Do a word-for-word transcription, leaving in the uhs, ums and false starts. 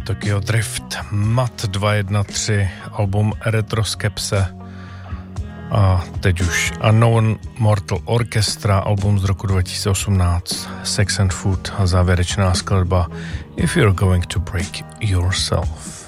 Tokyo Drift, Mat dva jedna tři, album Retroskepse a teď už Unknown Mortal Orchestra, album z roku dva tisíce osmnáct, Sex and Food a závěrečná skladba If You're Going to Break Yourself.